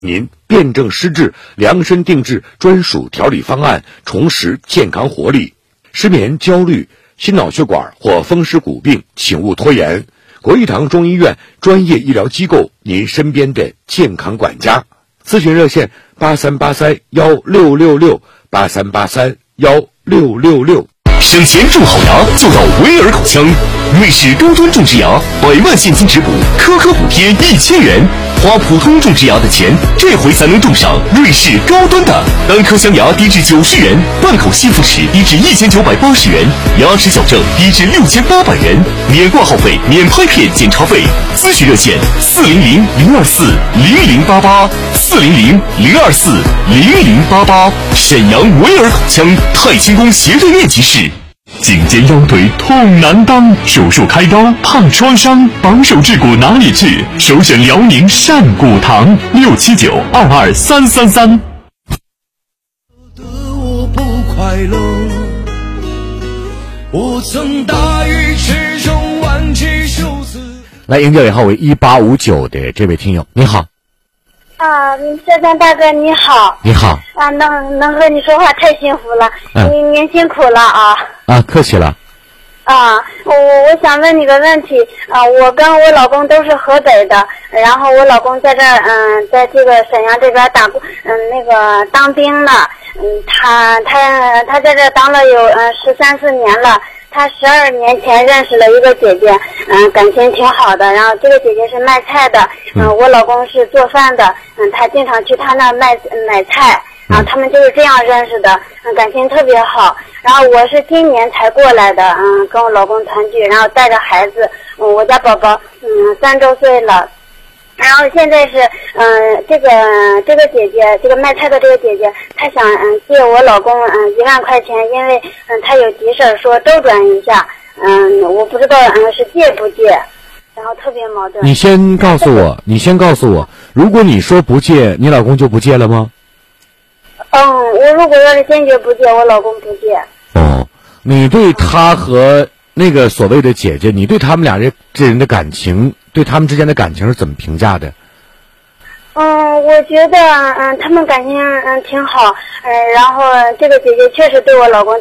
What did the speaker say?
您辩证施治，量身定制专属调理方案，重拾健康活力。失眠、焦虑、心脑血管或风湿骨病，请勿拖延。国医堂中医院专业医疗机构，您身边的健康管家。咨询热线83831666，83831666。 省钱种好牙就到维尔口腔，瑞士高端种植牙100万现金直补，颗颗补贴1000元。花普通种植牙的钱，这回才能种上瑞士高端的。单颗镶牙低至90元，半口吸附齿低至1980元，牙齿矫正低至6800元，免挂号费，免拍片检查费。咨询热线400-024-00884，400-024-0088。沈阳维尔口腔太清宫协瑞院集市。颈肩腰腿痛难当，手术开刀怕创伤，绑手治骨哪里治？首选辽宁善骨堂，679223333。 我不快乐，我曾大于池中挽起袖子。 来，营业尾号为1859的这位听友，你好。 浙江大哥你好。 你好。 能和你说话太幸福了，您辛苦了啊。 客气了。 我想问你个问题我跟我老公都是河北的，然后我老公在这在这个沈阳这边当兵呢，他在这当了有13、14年了。他12年前认识了一个姐姐，感情挺好的。然后这个姐姐是卖菜的，我老公是做饭的，他经常去他那买菜，然后他们就是这样认识的，感情特别好。然后我是今年才过来的，跟我老公团聚，然后带着孩子，我家宝宝3周岁了。然后现在是这个姐姐，这个卖菜的这个姐姐，她想借我老公1万块钱，因为她有急事说周转一下，我不知道是借不借，然后特别矛盾。 你先告诉我，如果你说不借，你老公就不借了吗？ 我如果要是坚决不借，我老公不借。 你对他和那个所谓的姐姐，你对他们俩这人的感情，对他们之间的感情是怎么评价的？ 我觉得他们感情挺好，然后这个姐姐确实对我老公